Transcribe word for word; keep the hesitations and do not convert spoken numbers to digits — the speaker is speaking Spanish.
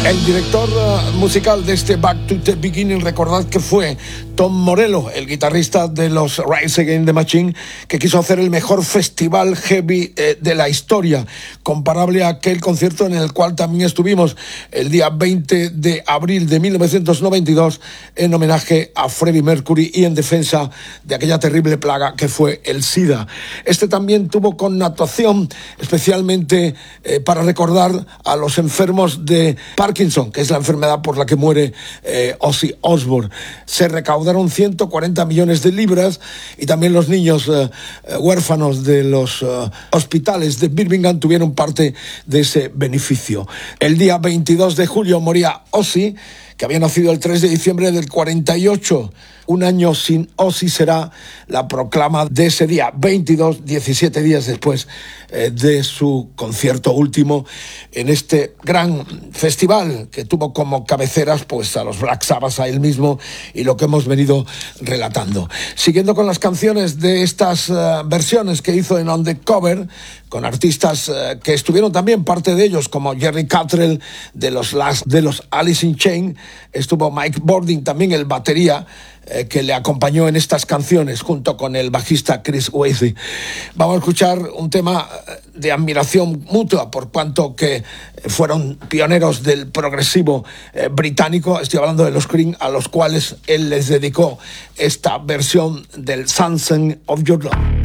El director uh, musical de este Back to the Beginning, recordad que fue Tom Morello, el guitarrista de los Rise Against the Machine, que quiso hacer el mejor festival heavy eh, de la historia, comparable a aquel concierto en el cual también estuvimos el día veinte de abril de mil novecientos noventa y dos en homenaje a Freddie Mercury y en defensa de aquella terrible plaga que fue el SIDA. Este también tuvo connotación especialmente eh, para recordar a los enfermos de Parkinson, que es la enfermedad por la que muere eh, Ozzy Osbourne. Se recaudaron ciento cuarenta millones de libras y también los niños eh, huérfanos de los eh, hospitales de Birmingham tuvieron parte de ese beneficio. El día veintidós de julio moría Ozzy, que había nacido el tres de diciembre del cuarenta y ocho. Un año sin Ozzy será la proclama de ese día, veintidós, diecisiete días después eh, de su concierto último en este gran festival que tuvo como cabeceras pues a los Black Sabbath, a él mismo y lo que hemos venido relatando. Siguiendo con las canciones de estas uh, versiones que hizo en On The Cover, con artistas uh, que estuvieron también, parte de ellos, como Jerry Cantrell de los, Last, de los Alice in Chains, estuvo Mike Bordin también, el batería, eh, que le acompañó en estas canciones junto con el bajista Chris Weithy. Vamos a escuchar un tema de admiración mutua por cuanto que fueron pioneros del progresivo eh, británico. Estoy hablando de los Cream, a los cuales él les dedicó esta versión del Sunset of Your Love.